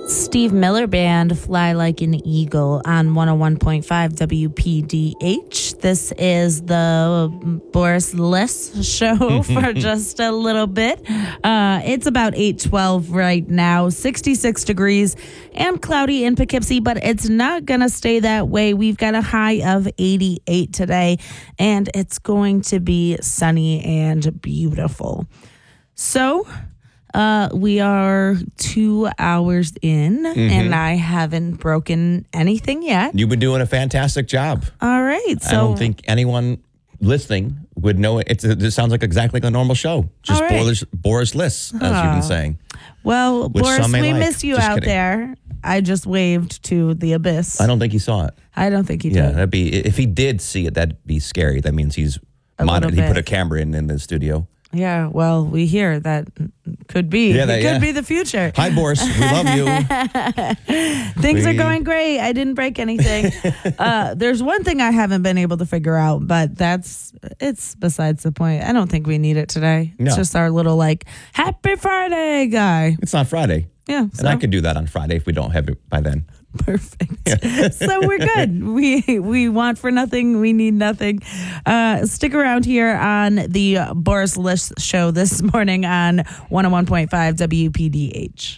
Steve Miller Band, Fly Like an Eagle on 101.5 WPDH. This is the Boris Liss show for just a little bit. It's about 8:12 right now, 66 degrees and cloudy in Poughkeepsie, but it's not going to stay that way. We've got a high of 88 today, and it's going to be sunny and beautiful. So, we are 2 hours in, and I haven't broken anything yet. You've been doing a fantastic job. All right. So I don't think anyone listening would know it. It sounds like exactly like a normal show. Just right. Boris Liss, as you've been saying. Well, Which Boris, some may we like. miss you Just out kidding. there. I just waved to the abyss. I don't think he saw it. I don't think he Yeah, did. that'd be if he did see it. That'd be scary. That means he's monitored. He bit. put a camera in the studio. Yeah, well, we hear that could be. Yeah, it could be the future. Hi, Boris. We love you. Things are going great. I didn't break anything. There's one thing I haven't been able to figure out, but it's besides the point. I don't think we need it today. It's No. just our little Happy Friday guy. It's not Friday. Yeah. And I could do that on Friday if we don't have it by then. Perfect. So we're good. We want for nothing. We need nothing. Stick around here on the Boris Liss show this morning on 101.5 WPDH.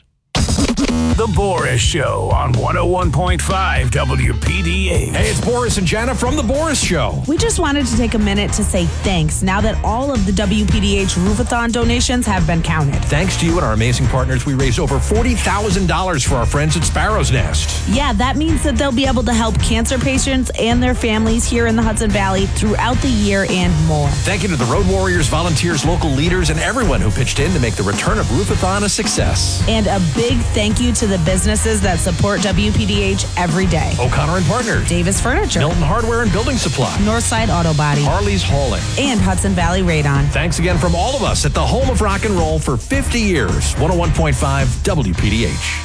The Boris Show on 101.5 WPDH. Hey, it's Boris and Jana from The Boris Show. We just wanted to take a minute to say thanks now that all of the WPDH Roofathon donations have been counted. Thanks to you and our amazing partners, we raised over $40,000 for our friends at Sparrow's Nest. Yeah, that means that they'll be able to help cancer patients and their families here in the Hudson Valley throughout the year and more. Thank you to the Road Warriors, volunteers, local leaders, and everyone who pitched in to make the return of Roofathon a success. And a big thank you to the businesses that support WPDH every day. O'Connor and Partners, Davis Furniture, Milton Hardware and Building Supply, Northside Auto Body, Harley's Hauling, and Hudson Valley Radon. Thanks again from all of us at the home of rock and roll for 50 years. 101.5 WPDH.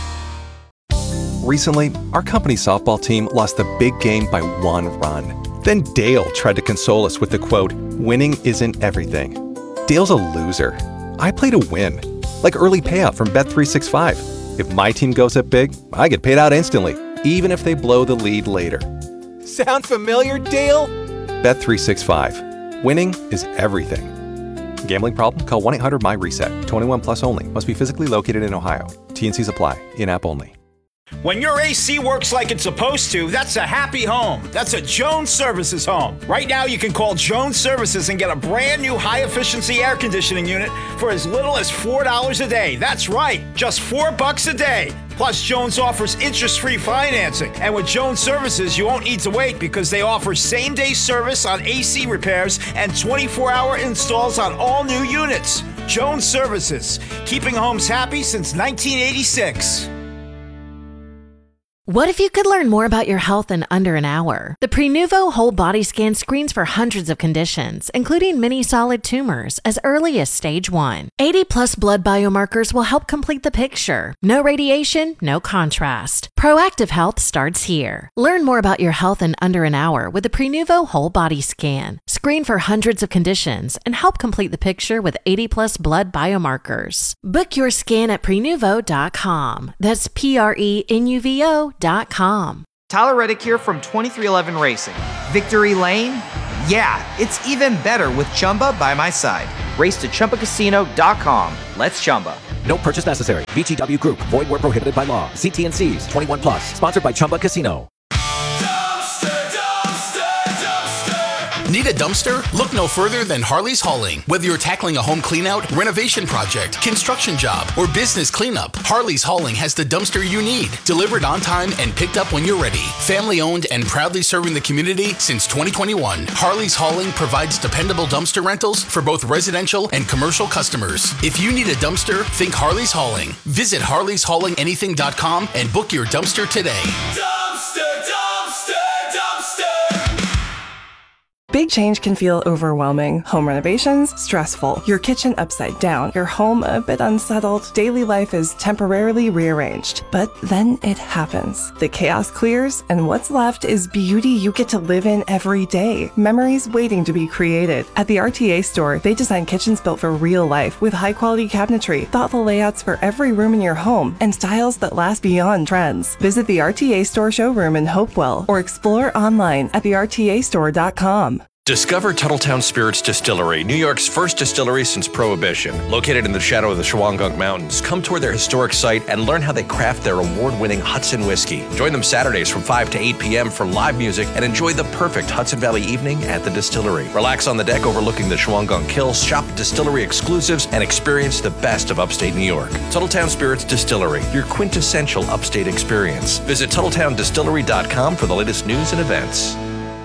Recently, our company softball team lost the big game by 1 run. Then Dale tried to console us with the quote, "Winning isn't everything." Dale's a loser. I play to win, like early payout from Bet365. If my team goes up big, I get paid out instantly, even if they blow the lead later. Sound familiar, Dale? Bet365. Winning is everything. Gambling problem? Call 1-800-MY-RESET. 21 plus only. Must be physically located in Ohio. T&Cs apply. In-app only. When your AC works like it's supposed to, that's a happy home. That's a Jones Services home. Right now, you can call Jones Services and get a brand new high-efficiency air conditioning unit for as little as $4 a day. That's right, just $4 a day. Plus, Jones offers interest-free financing. And with Jones Services, you won't need to wait because they offer same-day service on AC repairs and 24-hour installs on all new units. Jones Services, keeping homes happy since 1986. What if you could learn more about your health in under an hour? The Prenuvo Whole Body Scan screens for hundreds of conditions, including many solid tumors, as early as stage 1. 80-plus blood biomarkers will help complete the picture. No radiation, no contrast. Proactive health starts here. Learn more about your health in under an hour with the Prenuvo Whole Body Scan. Screen for hundreds of conditions and help complete the picture with 80-plus blood biomarkers. Book your scan at Prenuvo.com. That's Prenuvo.com. Tyler Reddick here from 2311 Racing. Victory Lane? Yeah, it's even better with Chumba by my side. Race to ChumbaCasino.com. Let's Chumba. No purchase necessary. VGW Group. Void where prohibited by law. See T&Cs. 21 plus. Sponsored by Chumba Casino. Need a dumpster? Look no further than Harley's Hauling. Whether you're tackling a home cleanout, renovation project, construction job, or business cleanup, Harley's Hauling has the dumpster you need. Delivered on time and picked up when you're ready. Family owned and proudly serving the community since 2021. Harley's Hauling provides dependable dumpster rentals for both residential and commercial customers. If you need a dumpster, think Harley's Hauling. Visit harleyshaulinganything.com and book your dumpster today. Dumpster, dumpster, dumpster. Big change can feel overwhelming. Home renovations, stressful. Your kitchen upside down. Your home a bit unsettled. Daily life is temporarily rearranged. But then it happens. The chaos clears, and what's left is beauty you get to live in every day. Memories waiting to be created. At the RTA store, they design kitchens built for real life with high-quality cabinetry, thoughtful layouts for every room in your home, and styles that last beyond trends. Visit the RTA store showroom in Hopewell or explore online at thertastore.com. Discover Tuttletown Spirits Distillery, New York's first distillery since Prohibition. Located in the shadow of the Shawangunk Mountains, come tour their historic site and learn how they craft their award-winning Hudson whiskey. Join them Saturdays from 5 to 8 p.m. for live music and enjoy the perfect Hudson Valley evening at the distillery. Relax on the deck overlooking the Shawangunk Hills, shop distillery exclusives, and experience the best of upstate New York. Tuttletown Spirits Distillery, your quintessential upstate experience. Visit Tuttletowndistillery.com for the latest news and events.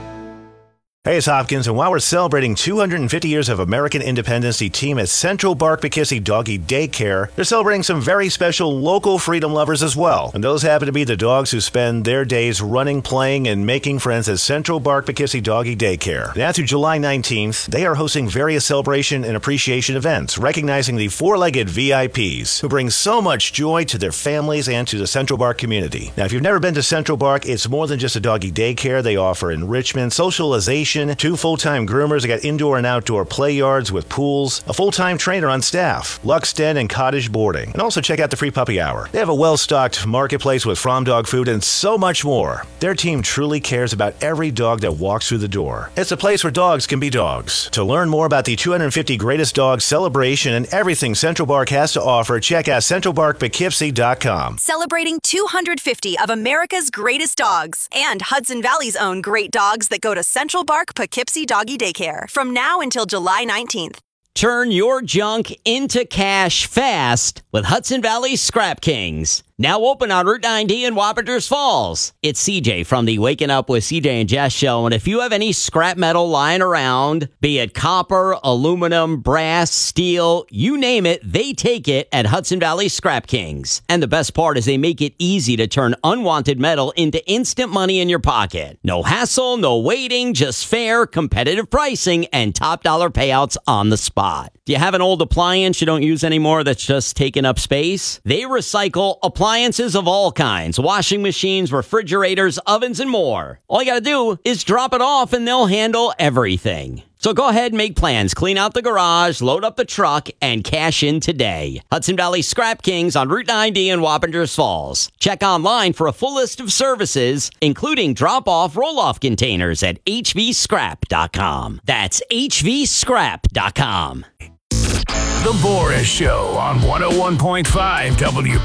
Hey, it's Hopkins, and while we're celebrating 250 years of American independence, the team at Central Bark Poughkeepsie Doggy Daycare, they're celebrating some very special local freedom lovers as well. And those happen to be the dogs who spend their days running, playing, and making friends at Central Bark Poughkeepsie Doggy Daycare. Now through July 19th, they are hosting various celebration and appreciation events, recognizing the four-legged VIPs who bring so much joy to their families and to the Central Bark community. Now, if you've never been to Central Bark, it's more than just a doggy daycare. They offer enrichment, socialization, 2 full-time groomers. They got indoor and outdoor play yards with pools, a full-time trainer on staff, Lux Den and cottage boarding. And also check out the free puppy hour. They have a well-stocked marketplace with From Dog food and so much more. Their team truly cares about every dog that walks through the door. It's a place where dogs can be dogs. To learn more about the 250 Greatest Dogs celebration and everything Central Bark has to offer, check out centralbarkpoughkeepsie.com. Celebrating 250 of America's greatest dogs and Hudson Valley's own great dogs that go to Central Bark Poughkeepsie Doggy Daycare from now until July 19th. Turn your junk into cash fast with Hudson Valley Scrap Kings. Now open on Route 90 in Wappingers Falls. It's CJ from the Waking Up with CJ and Jess show. And if you have any scrap metal lying around, be it copper, aluminum, brass, steel, you name it, they take it at Hudson Valley Scrap Kings. And the best part is they make it easy to turn unwanted metal into instant money in your pocket. No hassle, no waiting, just fair, competitive pricing, and top dollar payouts on the spot. Do you have an old appliance you don't use anymore that's just taking up space? They recycle appliances of all kinds, washing machines, refrigerators, ovens, and more. All you got to do is drop it off and they'll handle everything. So go ahead and make plans. Clean out the garage, load up the truck, and cash in today. Hudson Valley Scrap Kings on Route 90 in Wappingers Falls. Check online for a full list of services, including drop-off roll-off containers at hvscrap.com. That's hvscrap.com. The Boris Show on 101.5 WP.